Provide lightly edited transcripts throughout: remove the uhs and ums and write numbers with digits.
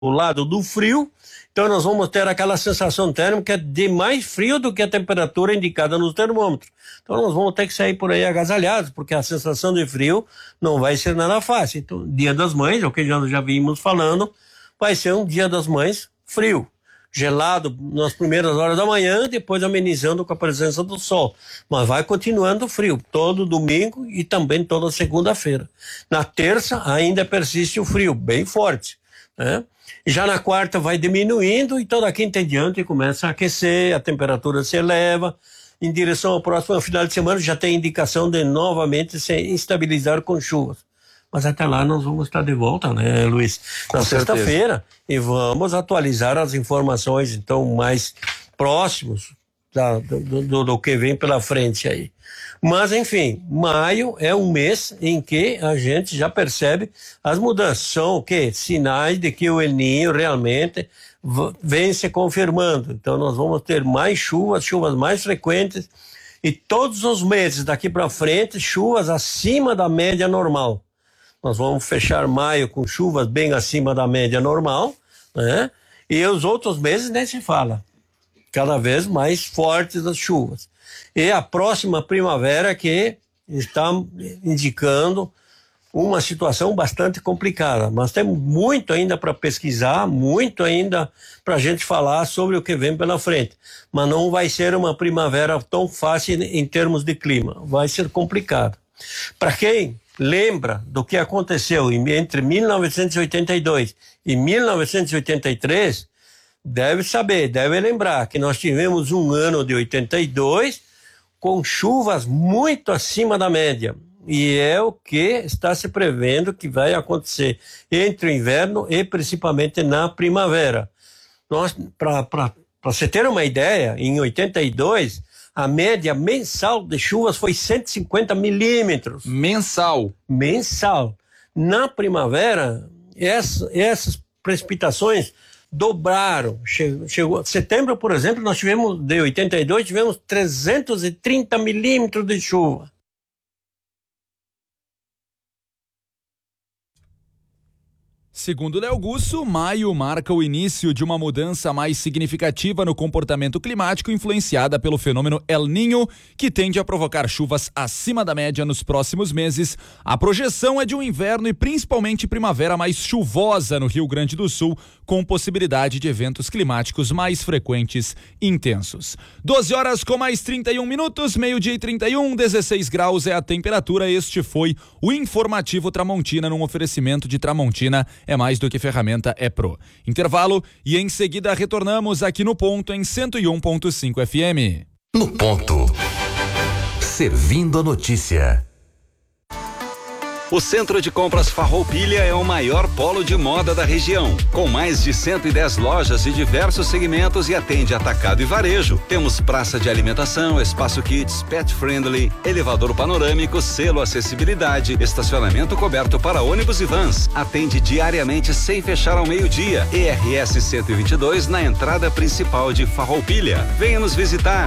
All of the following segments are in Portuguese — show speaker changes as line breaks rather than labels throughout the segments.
lado do frio, então nós vamos ter aquela sensação térmica de mais frio do que a temperatura indicada nos termômetros. Então nós vamos ter que sair por aí agasalhados, porque a sensação de frio não vai ser nada fácil. Então, Dia das Mães, é o que já vimos falando, vai ser um Dia das Mães frio, gelado nas primeiras horas da manhã, depois amenizando com a presença do sol. Mas vai continuando frio, todo domingo e também toda segunda-feira. Na terça ainda persiste o frio, bem forte, né? Já na quarta vai diminuindo e toda quinta em diante começa a aquecer, a temperatura se eleva. Em direção ao próximo final de semana já tem indicação de novamente se estabilizar com chuvas. Mas até lá nós vamos estar de volta, né, Luiz? Na sexta-feira, e vamos atualizar as informações, então, mais próximos do que vem pela frente aí. Mas, enfim, maio é um mês em que a gente já percebe as mudanças. São o quê? Sinais de que o El Niño realmente vem se confirmando. Então, nós vamos ter mais chuvas mais frequentes, e todos os meses daqui para frente, chuvas acima da média normal. Nós vamos fechar maio com chuvas bem acima da média normal, né? E os outros meses nem se fala. Cada vez mais fortes as chuvas. E a próxima primavera que está indicando uma situação bastante complicada. Mas temos muito ainda para pesquisar, muito ainda para a gente falar sobre o que vem pela frente. Mas não vai ser uma primavera tão fácil em termos de clima. Vai ser complicado. Para quem lembra do que aconteceu entre 1982 e 1983, deve saber, deve lembrar que nós tivemos um ano de 82 com chuvas muito acima da média. E é o que está se prevendo que vai acontecer entre o inverno e principalmente na primavera. Para você ter uma ideia, em 82, a média mensal de chuvas foi 150 milímetros.
Mensal.
Na primavera, essas precipitações dobraram. Chegou setembro, por exemplo, nós tivemos, de 82, tivemos 330 milímetros de chuva.
Segundo Léo Gusso, maio marca o início de uma mudança mais significativa no comportamento climático influenciada pelo fenômeno El Niño, que tende a provocar chuvas acima da média nos próximos meses. A projeção é de um inverno e principalmente primavera mais chuvosa no Rio Grande do Sul, com possibilidade de eventos climáticos mais frequentes e intensos. 12 horas com mais 31 minutos, meio-dia e 31, 16 graus é a temperatura. Este foi o Informativo Tramontina, num oferecimento de Tramontina. É mais do que ferramenta, é Pro. Intervalo e em seguida retornamos aqui no Ponto em 101.5 FM.
No Ponto. Servindo a notícia.
O Centro de Compras Farroupilha é o maior polo de moda da região, com mais de 110 lojas de diversos segmentos e atende atacado e varejo. Temos praça de alimentação, espaço kids, pet friendly, elevador panorâmico, selo acessibilidade, estacionamento coberto para ônibus e vans. Atende diariamente sem fechar ao meio-dia. ERS 122 na entrada principal de Farroupilha. Venha nos visitar.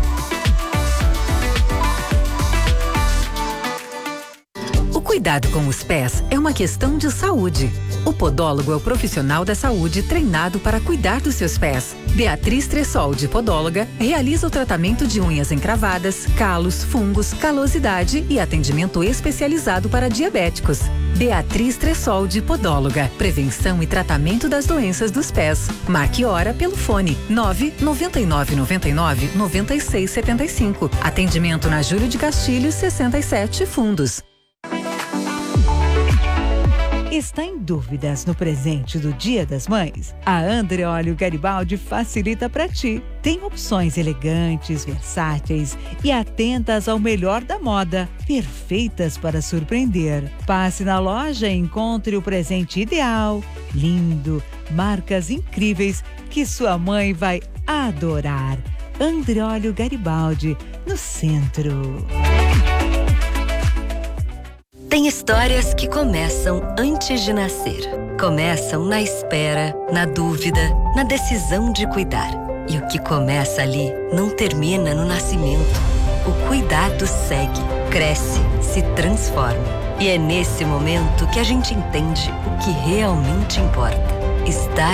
Cuidado com os pés é uma questão de saúde. O podólogo é o profissional da saúde treinado para cuidar dos seus pés. Beatriz Tressoldi, podóloga, realiza o tratamento de unhas encravadas, calos, fungos, calosidade e atendimento especializado para diabéticos. Beatriz Tressoldi, podóloga. Prevenção e tratamento das doenças dos pés. Marque hora pelo fone 999999675. Atendimento na Júlio de Castilhos 67 Fundos.
Está em dúvidas no presente do Dia das Mães? A Andreolio Garibaldi facilita para ti. Tem opções elegantes, versáteis e atentas ao melhor da moda, perfeitas para surpreender. Passe na loja e encontre o presente ideal, lindo, marcas incríveis que sua mãe vai adorar. Andreolio Garibaldi, no centro.
Tem histórias que começam antes de nascer. Começam na espera, na dúvida, na decisão de cuidar. E o que começa ali não termina no nascimento. O cuidado segue, cresce, se transforma. E é nesse momento que a gente entende o que realmente importa. Estar